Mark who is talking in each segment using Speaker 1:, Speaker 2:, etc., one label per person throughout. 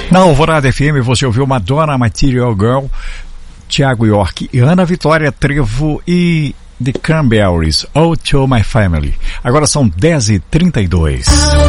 Speaker 1: Na Alvorada FM você ouviu Madonna, Material Girl, Thiago York e Ana Vitória Trevo e The Cranberries, All to My Family. Agora são 10h32.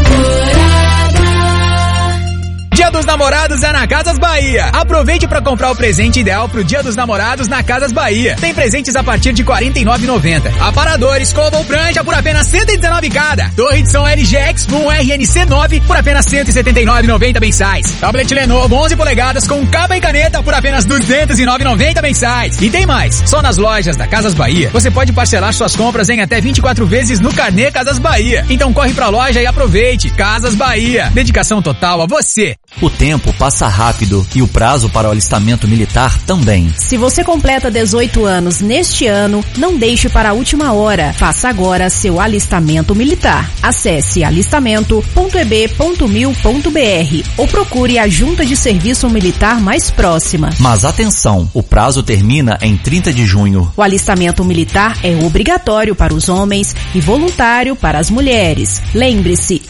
Speaker 2: Dia dos Namorados é na Casas Bahia. Aproveite para comprar o presente ideal pro Dia dos Namorados na Casas Bahia. Tem presentes a partir de R$ 49,90. Aparador, escova ou prancha por apenas R$ 119 cada. Torre de som LG X1 RNC9 por apenas R$ 179,90 mensais. Tablet Lenovo 11 polegadas com capa e caneta por apenas R$ 209,90 mensais. E tem mais. Só nas lojas da Casas Bahia você pode parcelar suas compras em até 24 vezes no carnê Casas Bahia. Então corre pra loja e aproveite. Casas Bahia. Dedicação total a você.
Speaker 3: O tempo passa rápido e o prazo para o alistamento militar também.
Speaker 4: Se você completa 18 anos neste ano, não deixe para a última hora. Faça agora seu alistamento militar. Acesse alistamento.eb.mil.br ou procure a junta de serviço militar mais próxima.
Speaker 3: Mas atenção, o prazo termina em 30 de junho.
Speaker 4: O alistamento militar é obrigatório para os homens e voluntário para as mulheres. Lembre-se,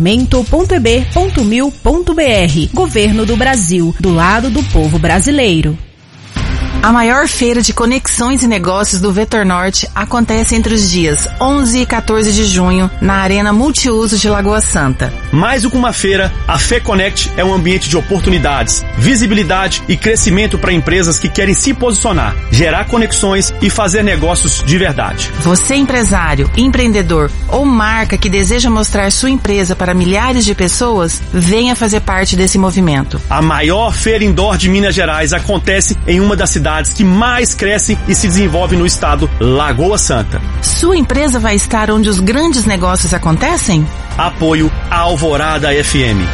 Speaker 4: alistamento.eb.mil.br. Governo do Brasil, do lado do povo brasileiro.
Speaker 5: A maior feira de conexões e negócios do Vetor Norte acontece entre os dias 11 e 14 de junho na Arena Multiuso de Lagoa Santa.
Speaker 6: Mais do que uma feira, a FEConnect é um ambiente de oportunidades, visibilidade e crescimento para empresas que querem se posicionar, gerar conexões e fazer negócios de verdade.
Speaker 5: Você, empresário, empreendedor ou marca que deseja mostrar sua empresa para milhares de pessoas, venha fazer parte desse movimento.
Speaker 6: A maior feira indoor de Minas Gerais acontece em uma das cidades que mais crescem e se desenvolvem no estado, Lagoa Santa.
Speaker 5: Sua empresa vai estar onde os grandes negócios acontecem?
Speaker 6: Apoio Alvorada FM.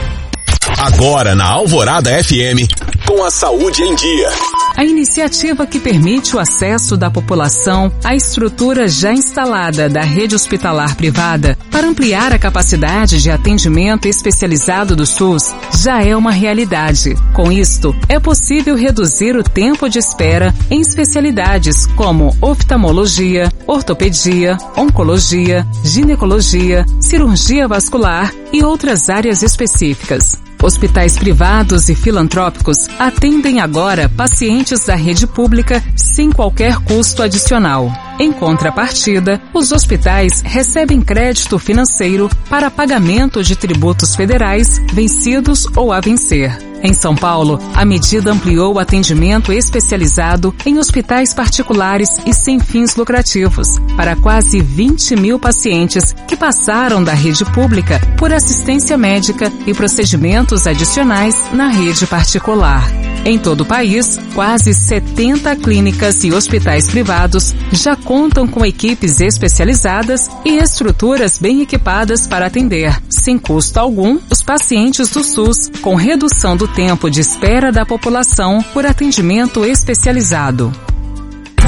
Speaker 7: Agora na Alvorada FM, com a saúde em dia.
Speaker 8: A iniciativa que permite o acesso da população à estrutura já instalada da rede hospitalar privada para ampliar a capacidade de atendimento especializado do SUS já é uma realidade. Com isto, é possível reduzir o tempo de espera em especialidades como oftalmologia, ortopedia, oncologia, ginecologia, cirurgia vascular e outras áreas específicas. Hospitais privados e filantrópicos atendem agora pacientes da rede pública sem qualquer custo adicional. Em contrapartida, os hospitais recebem crédito financeiro para pagamento de tributos federais vencidos ou a vencer. Em São Paulo, a medida ampliou o atendimento especializado em hospitais particulares e sem fins lucrativos para quase 20 mil pacientes que passaram da rede pública por assistência médica e procedimentos adicionais na rede particular. Em todo o país, quase 70 clínicas e hospitais privados já contam com equipes especializadas e estruturas bem equipadas para atender, sem custo algum, os pacientes do SUS, com redução do tempo de espera da população por atendimento especializado.